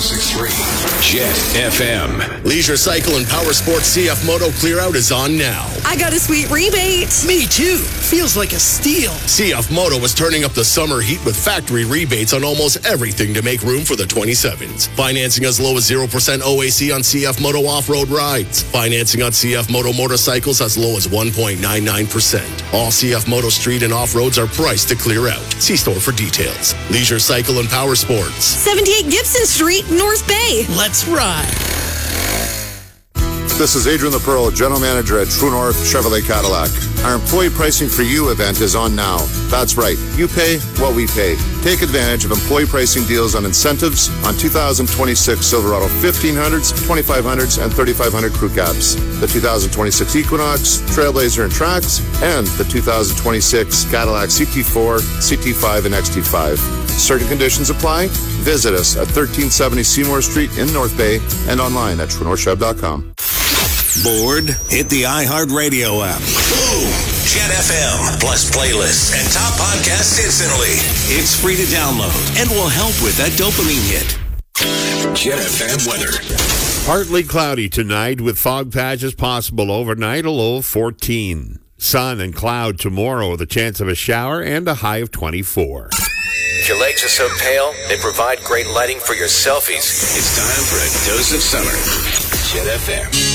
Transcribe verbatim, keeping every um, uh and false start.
six three Jet F M. Leisure Cycle and Power Sports C F Moto Clear Out is on now. I got a sweet rebate. Me too. Feels like a steal. C F Moto is turning up the summer heat with factory rebates on almost everything to make room for the twenty-sevens. Financing as low as zero percent O A C on C F Moto off-road rides. Financing on C F Moto motorcycles as low as one point nine nine percent. All C F Moto street and off-roads are priced to clear out. See store for details. Leisure Cycle and Power Sports. seventy-eight Gibson Street, North Bay. Let's ride. This is Adrian LaPearl, General Manager at True North Chevrolet Cadillac. Our employee pricing for you event is on now. That's right. You pay what we pay. Take advantage of employee pricing deals on incentives on two thousand twenty-six Silverado fifteen hundreds, twenty-five hundreds, and thirty-five hundred crew cabs, the two thousand twenty-six Equinox, Trailblazer, and Trax, and the two thousand twenty-six Cadillac C T four, C T five, and X T five. Certain conditions apply. Visit us at thirteen seventy Seymour Street in North Bay and online at true north chev dot com. Bored? Hit the iHeartRadio app. Boom! Jet F M, plus playlists and top podcasts instantly. It's free to download and will help with that dopamine hit. Jet F M weather. Partly cloudy tonight with fog patches possible overnight, a low of fourteen. Sun and cloud tomorrow with a chance of a shower and a high of twenty-four. If your legs are so pale, they provide great lighting for your selfies. It's time for a dose of summer. Jet F M.